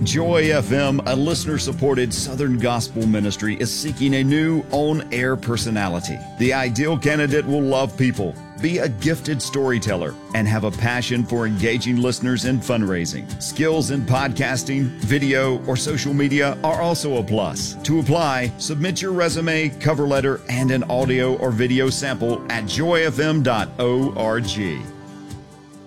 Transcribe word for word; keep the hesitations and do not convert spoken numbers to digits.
Joy F M, a listener-supported Southern gospel ministry, is seeking a new on-air personality. The ideal candidate will love people, be a gifted storyteller, and have a passion for engaging listeners in fundraising. Skills in podcasting, video, or social media are also a plus. To apply, submit your resume, cover letter, and an audio or video sample at joy f m dot org.